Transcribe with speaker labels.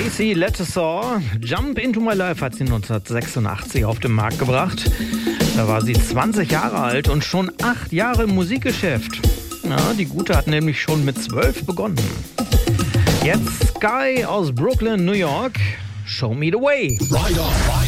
Speaker 1: CC Lettesaw, Jump Into My Life hat sie 1986 auf den Markt gebracht. Da war sie 20 Jahre alt und schon 8 Jahre im Musikgeschäft. Ja, die Gute hat nämlich schon mit 12 begonnen. Jetzt Sky aus Brooklyn, New York. Show Me the Way.
Speaker 2: Ride on, ride